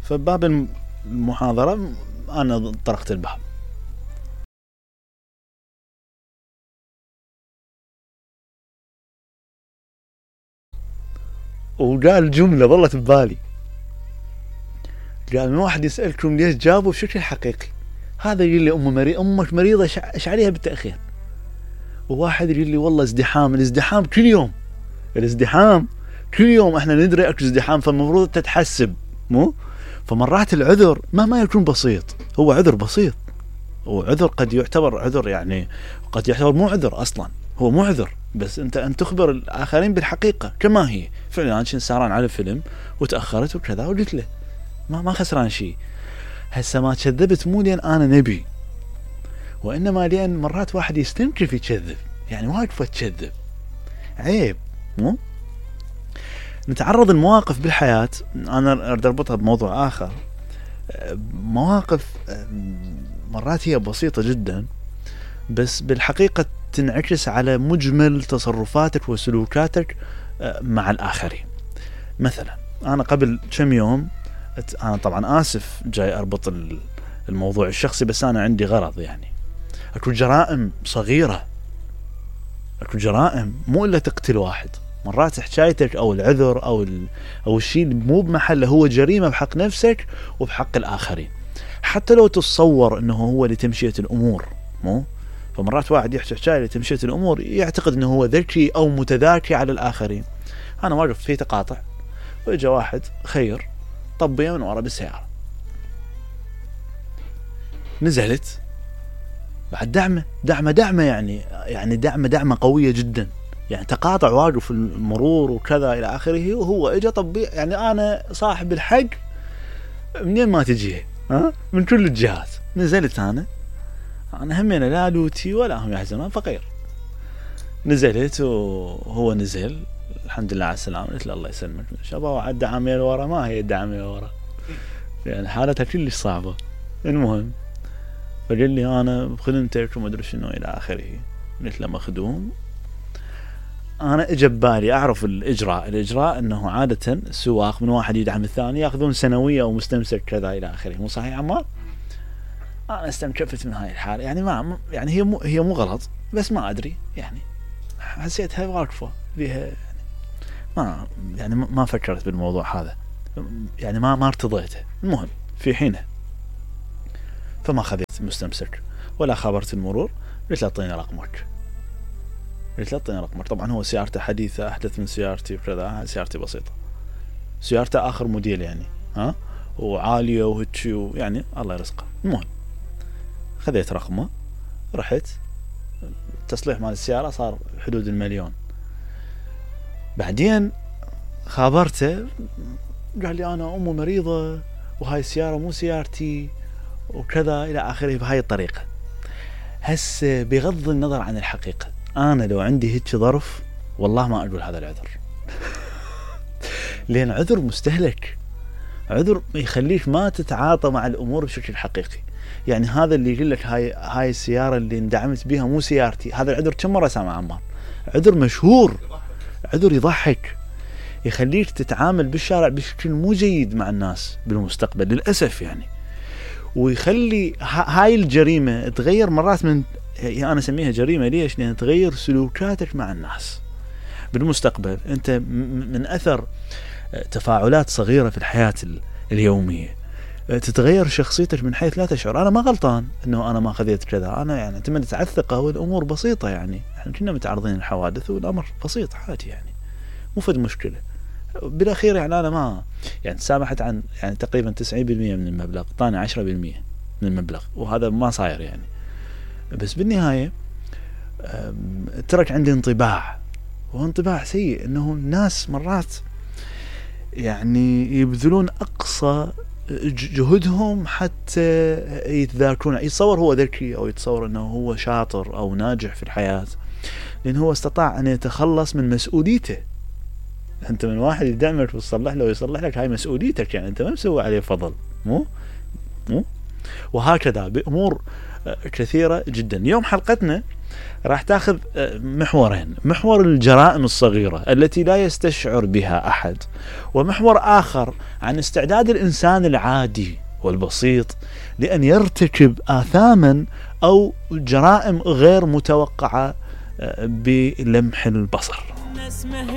فباب المحاضرة أنا طرقت الباب، وقال جملة ظلت ببالي، قال من واحد يسألكم ليش جابوا بشكل حقيقي، هذا يقول لي أمك مريضة إيش عليها بالتأخير، وواحد يقول لي والله الازدحام كل يوم، الازدحام كل يوم احنا ندري اكو ازدحام، فالمفروض تتحسب مو. فمرات العذر مهما يكون بسيط هو عذر بسيط، وعذر قد يعتبر عذر يعني قد يعتبر مو عذر اصلا، هو مو عذر، بس انت ان تخبر الاخرين بالحقيقه كما هي. فعلا انا كنت سهران على فيلم وتاخرت وكذا وقلت له ما خسران شيء. هسه ما كذبت مو لان انا نبي، وانما لان مرات واحد يستنكف يكذب، يعني واقفه تكذب عيب مو. نتعرض لمواقف بالحياة، أنا أريد أربطها بموضوع آخر، مواقف مرات هي بسيطة جدا بس بالحقيقة تنعكس على مجمل تصرفاتك وسلوكاتك مع الآخرين. مثلا أنا قبل كم يوم، أنا طبعا آسف جاي أربط الموضوع الشخصي، بس أنا عندي غرض، يعني أكو جرائم صغيرة، أكو جرائم مو إلا تقتل واحد، مرات حكايتك او العذر او الشيء مو بمحله هو جريمه بحق نفسك وبحق الاخرين، حتى لو تتصور انه هو لتمشيه الامور مو. فمرات واحد يحكي حكايه لتمشيه الامور يعتقد انه هو ذكي او متذاكي على الاخرين. انا واقف في تقاطع واجا واحد خير طبيه من ورا بالسياره، نزلت بعد دعمه يعني دعمه قويه جدا، يعني تقاطع واقف المرور وكذا الى اخره، وهو اجى طبي، يعني انا صاحب الحق منين ما تجيه من كل الجهات. نزلت انا همين لا لوتي ولا هم يحزنون فقير، نزلت وهو نزل الحمد لله على السلامه، قلت له الله يسلمك شباب، وعد عامين ورا ما هي الدعمه ورا، يعني حالتها كلش صعبه. المهم فقال لي انا بخدمتك وما ادري شنو الى اخره، قلت له مخدوم. انا اجى ببالي اعرف الاجراء انه عاده السواق من واحد يدعم الثاني ياخذون سنويه او مستمسك كذا الى اخره، مو صحيح عمار؟ انا استنكفت من هاي الحاله، يعني ما يعني هي مو غلط، بس ما ادري، يعني حسيتها واقفه بها، يعني ما فكرت بالموضوع هذا، يعني ما ارتضيته. المهم في حينه فما خذيت مستمسك ولا خابرت المرور، قلت له اعطيني رقمك، طبعا هو سيارته حديثة أحدث من سيارتي وكذا، سيارتي بسيطة، سيارته آخر موديل يعني وعالية وهتشي يعني الله يرزقه. المهم خذيت رقمه، رحت التصليح مال السيارة صار حدود 1,000,000. بعدين خابرته قال لي أنا أمي مريضة وهاي السيارة مو سيارتي وكذا إلى آخره بهاي الطريقة. هسه بغض النظر عن الحقيقة، أنا لو عندي هيك ظرف والله ما أقول هذا العذر لأن عذر مستهلك، عذر يخليك ما تتعاطى مع الأمور بشكل حقيقي. يعني هذا اللي يقول لك هاي السيارة اللي اندعمت بها مو سيارتي، هذا العذر كم مرة سامع عمار، عذر مشهور، عذر يضحك، يخليك تتعامل بالشارع بشكل مو جيد مع الناس بالمستقبل للأسف يعني، ويخلي هاي الجريمة تغير مرات من، يعني أنا أسميها جريمة ليش؟ لأن تغير سلوكاتك مع الناس بالمستقبل. أنت من أثر تفاعلات صغيرة في الحياة اليومية تتغير شخصيتك من حيث لا تشعر. أنا ما غلطان إنه أنا ما خذيت كذا، أنا يعني اعتمدت على الثقة والأمور بسيطة، يعني إحنا كنا متعرضين للحوادث والأمر بسيط عادي، يعني مو فد مشكلة. بالأخير يعني أنا ما يعني سامحت عن يعني تقريبا 90% من المبلغ، طاني 10% من المبلغ، وهذا ما صاير يعني. بس بالنهاية ترك عندي انطباع، وهو انطباع سيء، انه الناس مرات يعني يبذلون اقصى جهدهم حتى يتذاكرون، يتصور هو ذكي او يتصور انه هو شاطر او ناجح في الحياة، لان هو استطاع ان يتخلص من مسؤوليته. انت من واحد يدعمك وتصلح له ويصلح لك، هاي مسؤوليتك، يعني انت ما مسوي عليه فضل، مو وهكذا بأمور كثيرة جدا. اليوم حلقتنا راح تاخذ محورين: محور الجرائم الصغيرة التي لا يستشعر بها أحد، ومحور آخر عن استعداد الإنسان العادي والبسيط لأن يرتكب آثاما أو جرائم غير متوقعة بلمح البصر.